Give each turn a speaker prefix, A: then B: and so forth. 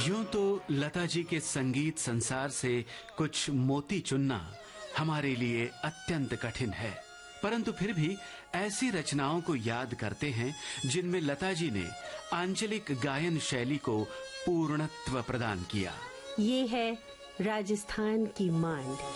A: यूं तो लता जी के संगीत संसार से कुछ मोती चुनना हमारे लिए अत्यंत कठिन है, परंतु फिर भी ऐसी रचनाओं को याद करते हैं जिनमें लता जी ने आंचलिक गायन शैली को पूर्णत्व प्रदान किया।
B: ये है राजस्थान की मांड।